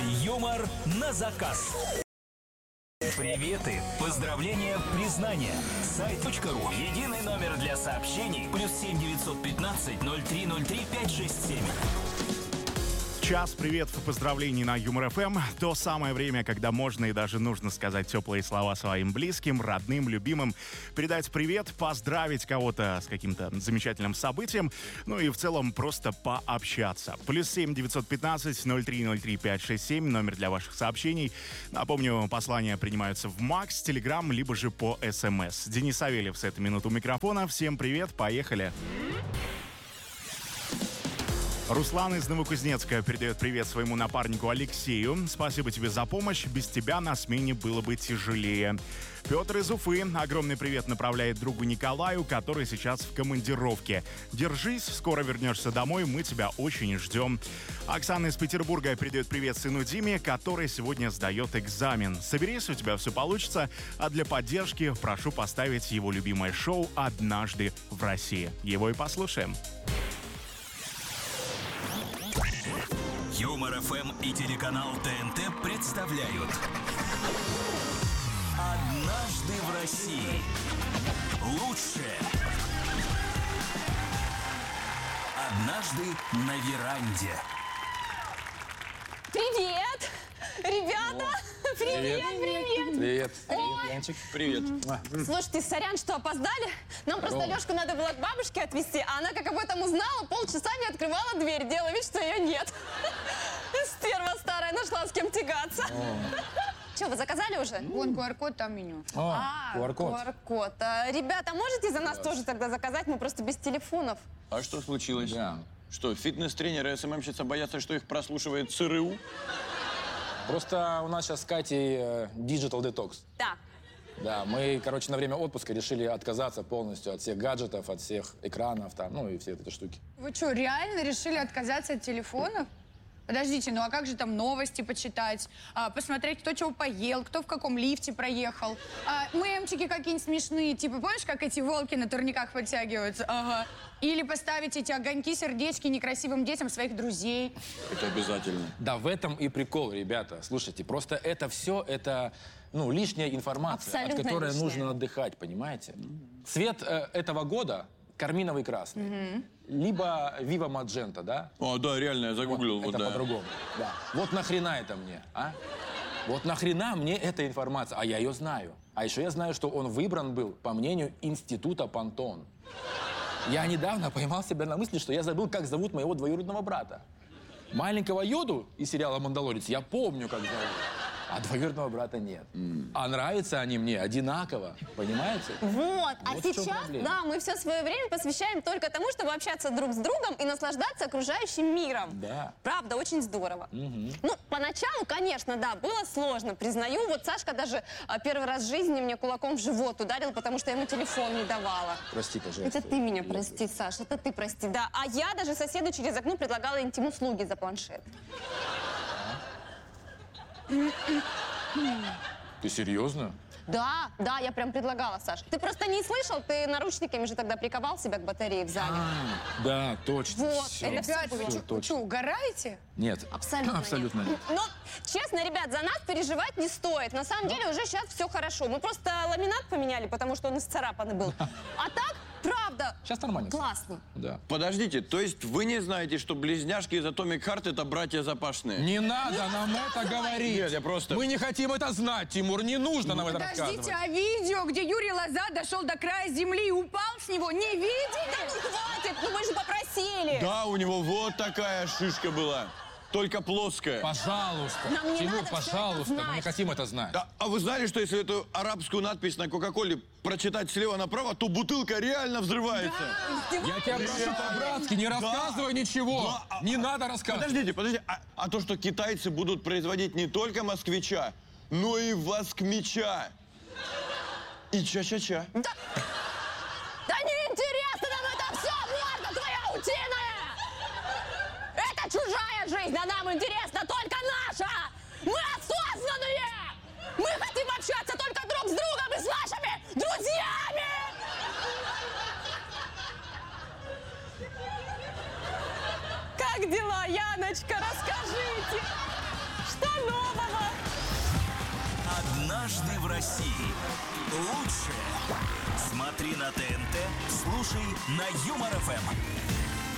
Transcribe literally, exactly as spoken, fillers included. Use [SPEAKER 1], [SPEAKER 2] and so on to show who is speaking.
[SPEAKER 1] Юмор на заказ. Приветы, поздравления, признания. Сайт.ру. Единый номер для сообщений. Плюс семь девятьсот пятнадцать ноль три ноль три пять шесть семь.
[SPEAKER 2] Час приветов и поздравлений на Юмор эф эм. То самое время, когда можно и даже нужно сказать теплые слова своим близким, родным, любимым, передать привет, поздравить кого-то с каким-то замечательным событием, ну и в целом просто пообщаться. Плюс семь девятьсот пятнадцать ноль три ноль три пять шесть семь, номер для ваших сообщений. Напомню, послания принимаются в Макс, Телеграм, либо же по эс эм эс. Денис Савельев с этой минуты у микрофона. Всем привет, поехали! Руслан из Новокузнецка передает привет своему напарнику Алексею. Спасибо тебе за помощь. Без тебя на смене было бы тяжелее. Петр из Уфы огромный привет направляет другу Николаю, который сейчас в командировке. Держись, скоро вернешься домой, мы тебя очень ждем. Оксана из Петербурга передает привет сыну Диме, который сегодня сдает экзамен. Соберись, у тебя все получится. А для поддержки прошу поставить его любимое шоу «Однажды в России». Его и послушаем.
[SPEAKER 1] Юмор эф эм и телеканал тэ эн тэ представляют «Однажды в России». Лучшее. Однажды на веранде.
[SPEAKER 3] Привет! Ребята! О, привет, привет!
[SPEAKER 4] Привет!
[SPEAKER 3] Ой.
[SPEAKER 4] Янчик, привет!
[SPEAKER 3] Слушайте, сорян, что опоздали. Нам просто
[SPEAKER 4] Здорово.
[SPEAKER 3] Лёшку надо было к бабушке отвезти, а она, как об этом узнала, полчаса не открывала дверь, делала вид, что ее нет. Стерва старая, нашла с кем тягаться. Че, вы заказали уже?
[SPEAKER 5] Вон ку ар код, там меню.
[SPEAKER 4] А, ку ар код.
[SPEAKER 3] ку ар код. А, ребята, можете за нас тоже тогда заказать? Мы просто без телефонов.
[SPEAKER 6] А что случилось?
[SPEAKER 4] Да.
[SPEAKER 6] Что, фитнес-тренеры и эс эм эм-щица боятся, что их прослушивает цэ эр у?
[SPEAKER 4] Просто у нас сейчас с Катей э, digital detox.
[SPEAKER 3] Да.
[SPEAKER 4] Да, мы, короче, на время отпуска решили отказаться полностью от всех гаджетов, от всех экранов, там, ну и все эти штуки.
[SPEAKER 5] Вы что, реально решили отказаться от телефонов? Подождите, ну а как же там новости почитать, а, посмотреть, кто чего поел, кто в каком лифте проехал, а, мемчики какие-нибудь смешные, типа, помнишь, как эти волки на турниках подтягиваются? Ага. Или поставить эти огоньки, сердечки некрасивым детям своих друзей.
[SPEAKER 6] Это обязательно.
[SPEAKER 4] Да, в этом и прикол, ребята. Слушайте, просто это все, это, ну, лишняя информация,
[SPEAKER 3] Абсолютно
[SPEAKER 4] от которой
[SPEAKER 3] лишняя.
[SPEAKER 4] нужно отдыхать, понимаете? Цвет э, этого года карминовый красный. Либо Viva Magenta, да?
[SPEAKER 6] О, да, реально, я загуглил.
[SPEAKER 4] Вот,
[SPEAKER 6] Вот,
[SPEAKER 4] это
[SPEAKER 6] да.
[SPEAKER 4] по-другому. Да. Вот нахрена это мне, а? Вот нахрена мне эта информация? А я ее знаю. А еще я знаю, что он выбран был по мнению Института Пантон. Я недавно поймал себя на мысли, что я забыл, как зовут моего двоюродного брата. Маленького Йоду из сериала «Мандалорец» я помню, как зовут. А двоюродного брата нет. Mm. А нравятся они мне одинаково, понимаете?
[SPEAKER 3] Вот, а
[SPEAKER 4] Вот в чем
[SPEAKER 3] сейчас,
[SPEAKER 4] проблема.
[SPEAKER 3] да, мы все свое время посвящаем только тому, чтобы общаться друг с другом и наслаждаться окружающим миром.
[SPEAKER 4] Да.
[SPEAKER 3] Правда, очень здорово.
[SPEAKER 4] Угу.
[SPEAKER 3] Ну, поначалу, конечно, да, было сложно, признаю. Вот Сашка даже а, первый раз в жизни мне кулаком в живот ударил, потому что я ему телефон не давала.
[SPEAKER 4] Прости, пожалуйста.
[SPEAKER 3] Это ты меня прости, Саш, это ты прости, да. А я даже соседу через окно предлагала интим-услуги за планшет.
[SPEAKER 4] Ты серьезно?
[SPEAKER 3] Да, да, я прям предлагала, Саш. Ты просто не слышал, ты наручниками же тогда приковал себя к батарее в зале.
[SPEAKER 4] А, да, точно.
[SPEAKER 3] Вот,
[SPEAKER 4] Всё.
[SPEAKER 3] это
[SPEAKER 5] Ребят, вы
[SPEAKER 3] Всё,
[SPEAKER 5] что,
[SPEAKER 4] точно.
[SPEAKER 5] что, угораете?
[SPEAKER 4] Нет.
[SPEAKER 3] Абсолютно,
[SPEAKER 4] Абсолютно
[SPEAKER 3] нет.
[SPEAKER 4] нет.
[SPEAKER 3] Но, честно, ребят, за нас переживать не стоит. На самом деле уже сейчас все хорошо. Мы просто ламинат поменяли, потому что он исцарапанный был. А так, правда,
[SPEAKER 4] Сейчас нормально. всё.
[SPEAKER 3] классно.
[SPEAKER 4] Да.
[SPEAKER 6] Подождите, то есть вы не знаете, что близняшки из Atomic Heart это братья Запашные?
[SPEAKER 4] Не надо нам это говорить.
[SPEAKER 6] Нет, я просто-
[SPEAKER 4] Мы не хотим это знать, Тимур. Не нужно нам это
[SPEAKER 5] Подождите,
[SPEAKER 4] рассказывать.
[SPEAKER 5] а видео, где Юрий Лоза дошел до края земли и упал с него, не видели?
[SPEAKER 3] Да ну хватит, ну мы же попросили.
[SPEAKER 6] Да, у него вот такая шишка была. Только плоская.
[SPEAKER 4] Пожалуйста.
[SPEAKER 3] Нам не
[SPEAKER 4] Тимур,
[SPEAKER 3] надо всё
[SPEAKER 4] пожалуйста.
[SPEAKER 3] это
[SPEAKER 4] Мы не
[SPEAKER 3] знать.
[SPEAKER 4] хотим это знать.
[SPEAKER 6] А, а вы знали, что если эту арабскую надпись на Кока-Коле прочитать слева направо, то бутылка реально взрывается?
[SPEAKER 4] Я тебя прошу по-братски, не рассказывай ничего.
[SPEAKER 6] Да, а-
[SPEAKER 4] Не надо рассказывать.
[SPEAKER 6] Подождите, подождите. А, а то, что китайцы будут производить не только москвича, но и воскмича. И ча-ча-ча.
[SPEAKER 3] Да, да неинтересно нам это все, морда твоя утиная! Это чужая жизнь, а нам интересна только наша! Мы осознанные! Мы хотим общаться только друг с другом и с нашими друзьями! Как дела, Яночка? Расскажите! Что
[SPEAKER 1] Однажды в России. Лучшее. Смотри на ТНТ, слушай на Юмор ФМ.